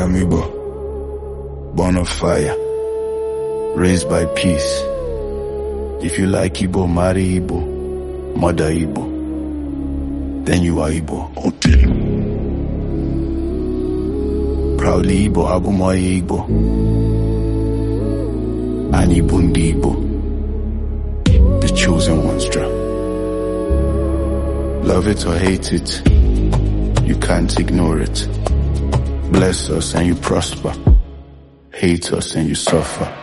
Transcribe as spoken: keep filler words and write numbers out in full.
am Igbo, born of fire, raised by peace. If you like Igbo, marry Igbo, mother Igbo, then you are Igbo. Okay. Proudly Igbo, Abumoye Igbo, and Igbo ndi Igbo, the chosen ones draw. Love it or hate it, you can't ignore it. Bless us and you prosper, hate us and you suffer.